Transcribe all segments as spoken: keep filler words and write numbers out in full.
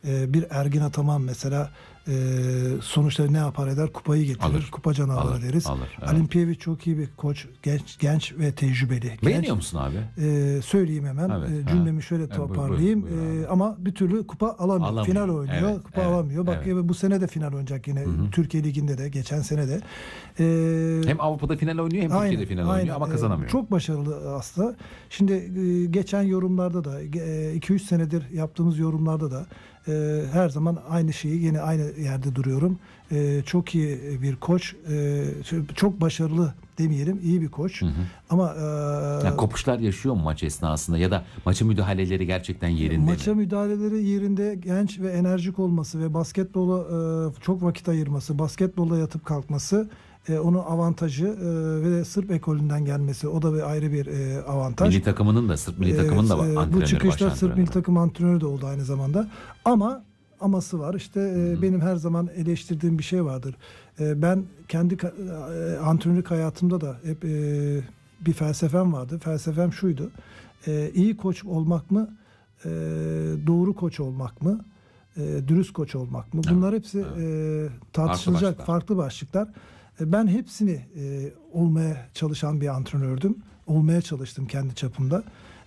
e, bir Ergin Ataman mesela e, sonuçta ne yapar eder? Kupayı getirir. Alır. Kupa canavarı Alır, deriz. alır, evet. Ali Piyeviç çok iyi bir koç. Genç genç ve tecrübeli. Beğeniyor genç. musun abi? E, söyleyeyim hemen. Evet, e, cümlemi ha. şöyle Evet, buyur, toparlayayım. buyur, buyur E, ama bir türlü kupa alamıyor. Alamıyor. Final oynuyor. Evet, kupa evet, alamıyor. Bak evet. bu sene de final oynayacak yine. Hı-hı. Türkiye Ligi'nde de geçen sene de. E, Hem Avrupa'da final oynuyor hem aynen, Türkiye'de final aynen. oynuyor ama kazanamıyor. E, çok başarılı aslında. Şimdi e, geçen yorumlarda da iki üç senedir yaptığımız yorumlarda da e, her zaman aynı şeyi yine aynı yerde duruyorum. E, çok iyi bir koç. E, çok başarılı demeyelim. İyi bir koç. Hı hı. Ama e, yani kopuşlar yaşıyor mu maç esnasında ya da maça müdahaleleri gerçekten yerinde maça mi? müdahaleleri yerinde, genç ve enerjik olması ve basketbola e, çok vakit ayırması, basketbola yatıp kalkması e, onun avantajı e, ve Sırp ekolünden gelmesi, o da bir ayrı bir e, avantaj. Milli takımının da Sırp milli takımının da var. E, bu çıkışta Sırp milli takım antrenörü de oldu aynı zamanda. Ama aması var. İşte e, benim her zaman eleştirdiğim bir şey vardır. E, ben kendi e, antrenörlük hayatımda da hep e, bir felsefem vardı. Felsefem şuydu. E, iyi koç olmak mı? E, doğru koç olmak mı? E, dürüst koç olmak mı? Bunlar evet, hepsi evet. E, tartışılacak farklı başlıklar. Farklı başlıklar. E, ben hepsini e, olmaya çalışan bir antrenördüm. Olmaya çalıştım kendi çapımda.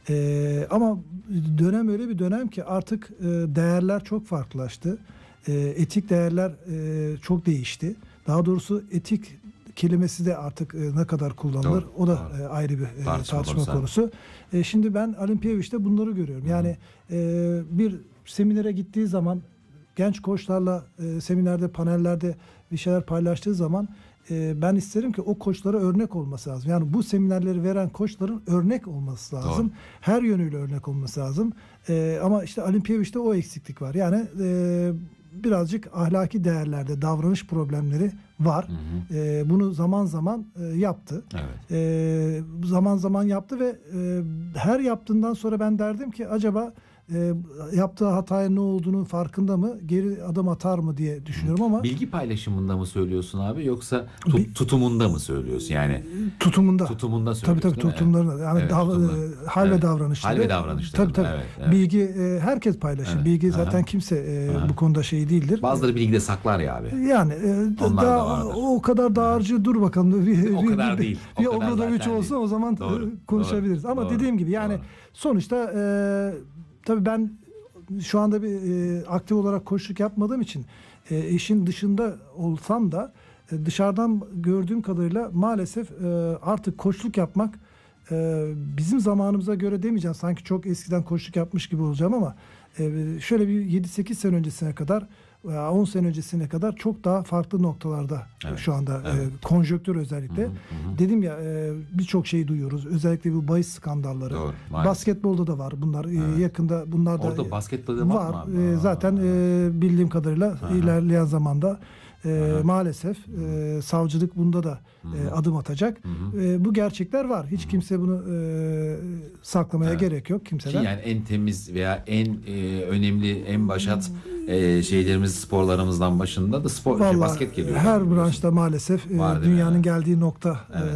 Ee, ama dönem öyle bir dönem ki artık e, değerler çok farklılaştı. E, etik değerler e, çok değişti. Daha doğrusu etik kelimesi de artık e, ne kadar kullanılır, doğru, o da e, ayrı bir e, tartışma konusu. E, şimdi ben Ali Piyeviç'te bunları görüyorum. Hı-hı. Yani e, bir seminere gittiği zaman, genç koçlarla e, seminerde, panellerde bir şeyler paylaştığı zaman ben isterim ki o koçlara örnek olması lazım. Yani bu seminerleri veren koçların örnek olması lazım. Doğru. Her yönüyle örnek olması lazım. Ee, ama işte Ali Piyeviç'te o eksiklik var. Yani e, birazcık ahlaki değerlerde davranış problemleri var. Hı hı. E, bunu zaman zaman e, yaptı. Evet. E, zaman zaman yaptı ve e, her yaptığından sonra ben derdim ki acaba E, yaptığı hataya ne olduğunun farkında mı? Geri adım atar mı diye düşünüyorum ama bilgi paylaşımında mı söylüyorsun abi yoksa tut, tutumunda mı söylüyorsun yani? Tutumunda. Tutumunda söylüyorsun. Tabii tabii tutumlarında. Yani evet, dav- tutumda. hal evet. ve davranışları. Hal ve davranışları. Tabii tabii. Evet, evet. Bilgi e, herkes paylaşır. Evet. Bilgi zaten Aha. kimse e, bu konuda şey değildir. Bazıları bilgi de saklar ya abi. Yani e, daha o kadar dağarcı dur bakalım. Bir, o kadar bir, değil. Bir obrada üç olsa değil. O zaman doğru, konuşabiliriz. Doğru, Ama doğru, dediğim gibi yani doğru. sonuçta e, tabii ben şu anda bir e, aktif olarak koçluk yapmadığım için e, işin dışında olsam da e, dışarıdan gördüğüm kadarıyla maalesef e, artık koçluk yapmak e, bizim zamanımıza göre demeyeceğim. Sanki çok eskiden koçluk yapmış gibi olacağım ama e, şöyle bir yedi sekiz sene öncesine kadar on sene öncesine kadar çok daha farklı noktalarda evet, şu anda evet. e, konjonktür özellikle. Hı hı, hı. Dedim ya e, birçok şeyi duyuyoruz. Özellikle bu bahis skandalları. Doğru, basketbolda da var bunlar. Evet. E, yakında bunlar da orada basketbolda var. var. E, zaten e, bildiğim kadarıyla Aha. ilerleyen zamanda e, maalesef e, savcılık bunda da e, adım atacak. E, bu gerçekler var. Hiç Hı-hı. kimse bunu e, saklamaya evet. gerek yok kimseden. Ki yani en temiz veya en e, önemli, en başat e, şeylerimiz, sporlarımızdan başında da spor, Vallahi, basket geliyor. Her yani, branşta maalesef e, dünyanın yani. geldiği nokta evet.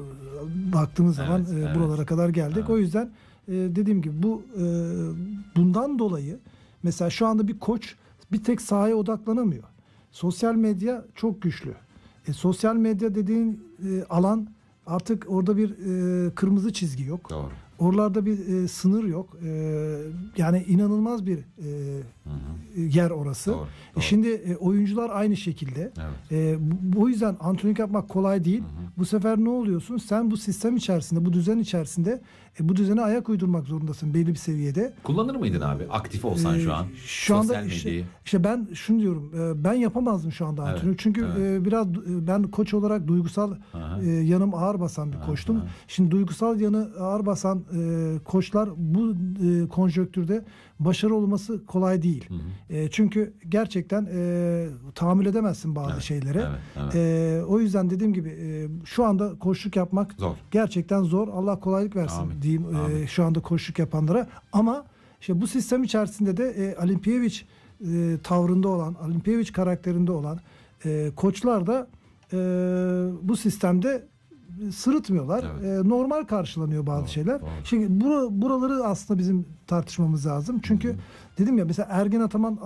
e, baktığımız evet, zaman e, evet. buralara kadar geldik. Evet. O yüzden e, dediğim gibi bu e, bundan dolayı mesela şu anda bir koç bir tek sahaya odaklanamıyor. Sosyal medya çok güçlü. E, sosyal medya dediğin e, alan artık orada bir e, kırmızı çizgi yok. Doğru. Oralarda bir e, sınır yok. E, yani inanılmaz bir e, hı hı. yer orası. Doğru, doğru. E, şimdi e, oyuncular aynı şekilde. Evet. E, bu, bu yüzden antrenörlük yapmak kolay değil. Hı hı. Bu sefer ne oluyorsun? Sen bu sistem içerisinde, bu düzen içerisinde e, bu düzene ayak uydurmak zorundasın belli bir seviyede. Kullanır mıydın abi? Aktif olsan e, şu an. Şu anda işte, işte ben şunu diyorum. E, ben yapamazdım şu anda antrenör. Evet, çünkü evet. E, biraz e, ben koç olarak duygusal e, yanım ağır basan bir aha, koçtum. Aha. Şimdi duygusal yanı ağır basan e, koçlar bu e, konjonktürde başarılı olması kolay değil. Hı hı. E, çünkü gerçekten e, tahammül edemezsin bazı evet, şeylere. Evet, evet. E, o yüzden dediğim gibi e, şu anda koçluk yapmak zor. Gerçekten zor. Allah kolaylık versin Amin. diyeyim e, şu anda koçluk yapanlara. Ama işte bu sistem içerisinde de e, Ali Piyeviç e, tavrında olan, Ali Piyeviç karakterinde olan e, koçlar da e, bu sistemde sırıtmıyorlar. Evet. E, normal karşılanıyor bazı doğru, şeyler. Doğru. Şimdi bura, buraları aslında bizim tartışmamız lazım. Çünkü Hı-hı. dedim ya mesela Ergin Ataman